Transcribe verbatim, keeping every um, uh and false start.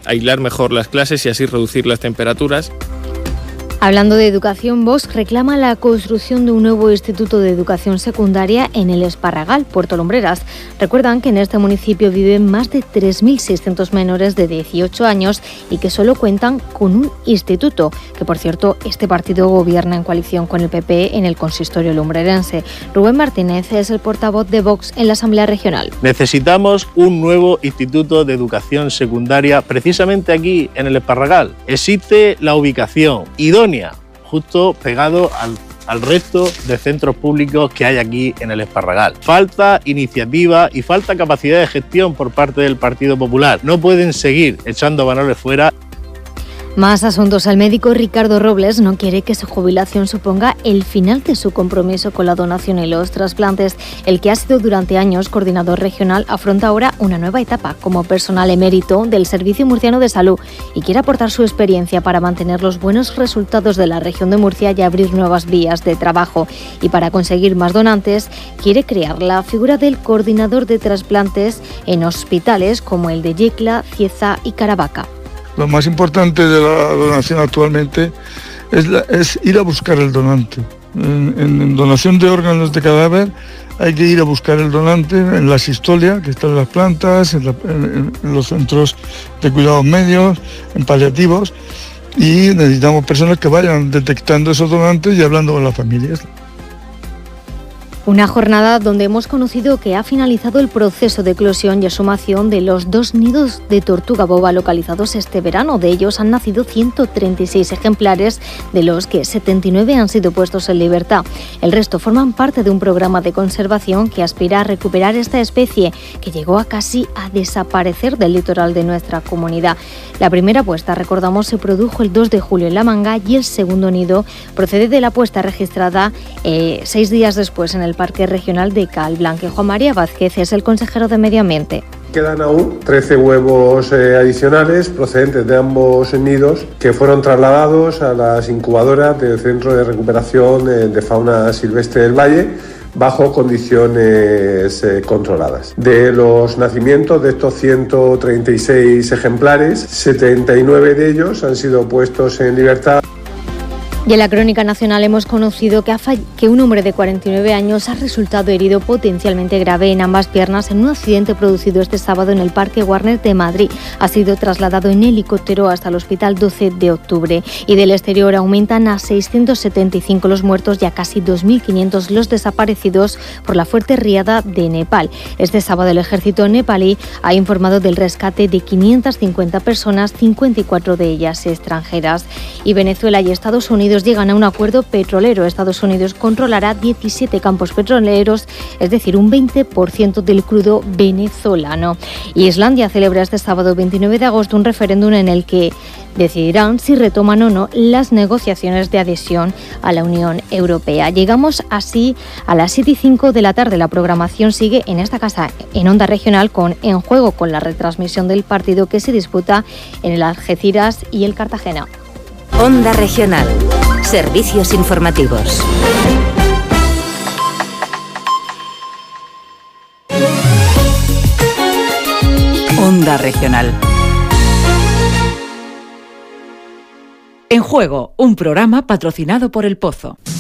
aislar mejor las clases y así reducir las temperaturas. Hablando de educación, Vox reclama la construcción de un nuevo instituto de educación secundaria en el Esparragal, Puerto Lumbreras. Recuerdan que en este municipio viven más de tres mil seiscientos menores de dieciocho años y que solo cuentan con un instituto, que por cierto este partido gobierna en coalición con el P P en el consistorio lumbrerense. Rubén Martínez es el portavoz de Vox en la Asamblea Regional. Necesitamos un nuevo instituto de educación secundaria precisamente aquí en el Esparragal. Existe la ubicación idónea justo pegado al, al resto de centros públicos que hay aquí en el Esparragal. Falta iniciativa y falta capacidad de gestión por parte del Partido Popular. No pueden seguir echando balones fuera. Más asuntos. El médico Ricardo Robles no quiere que su jubilación suponga el final de su compromiso con la donación y los trasplantes. El que ha sido durante años coordinador regional afronta ahora una nueva etapa como personal emérito del Servicio Murciano de Salud y quiere aportar su experiencia para mantener los buenos resultados de la región de Murcia y abrir nuevas vías de trabajo. Y para conseguir más donantes, quiere crear la figura del coordinador de trasplantes en hospitales como el de Yecla, Cieza y Caravaca. Lo más importante de la donación actualmente es, la, es ir a buscar el donante. En, en, en donación de órganos de cadáver hay que ir a buscar el donante en la sistolia, que están en las plantas, en, la, en, en los centros de cuidados medios, en paliativos, y necesitamos personas que vayan detectando esos donantes y hablando con las familias. Una jornada donde hemos conocido que ha finalizado el proceso de eclosión y exhumación de los dos nidos de tortuga boba localizados este verano. De ellos han nacido ciento treinta y seis ejemplares, de los que setenta y nueve han sido puestos en libertad. El resto forman parte de un programa de conservación que aspira a recuperar esta especie, que llegó a casi a desaparecer del litoral de nuestra comunidad. La primera puesta, recordamos, se produjo el dos de julio en La Manga y el segundo nido procede de la puesta registrada eh, seis días después en el Parque Regional de Calblanque. Juan María Vázquez es el consejero de Medio Ambiente. Quedan aún trece huevos eh, adicionales procedentes de ambos nidos que fueron trasladados a las incubadoras del Centro de Recuperación eh, de Fauna Silvestre del Valle bajo condiciones eh, controladas. De los nacimientos de estos ciento treinta y seis ejemplares, setenta y nueve de ellos han sido puestos en libertad. Y en la crónica nacional hemos conocido que, ha fall- que un hombre de cuarenta y nueve años ha resultado herido potencialmente grave en ambas piernas en un accidente producido este sábado en el Parque Warner de Madrid. Ha sido trasladado en helicóptero hasta el hospital doce de octubre. Y del exterior aumentan a seiscientos setenta y cinco los muertos y a casi dos mil quinientos los desaparecidos por la fuerte riada de Nepal. Este sábado el ejército nepalí ha informado del rescate de quinientas cincuenta personas, cincuenta y cuatro de ellas extranjeras. Y Venezuela y Estados Unidos llegan a un acuerdo petrolero. Estados Unidos controlará diecisiete campos petroleros, es decir, un veinte por ciento del crudo venezolano. Y Islandia celebra este sábado veintinueve de agosto un referéndum en el que decidirán si retoman o no las negociaciones de adhesión a la Unión Europea. Llegamos así a las siete y cinco de la tarde. La programación sigue en esta casa, en Onda Regional, con En Juego, con la retransmisión del partido que se disputa en el Algeciras y el Cartagena. Onda Regional. Servicios informativos. Onda Regional. En Juego, un programa patrocinado por El Pozo.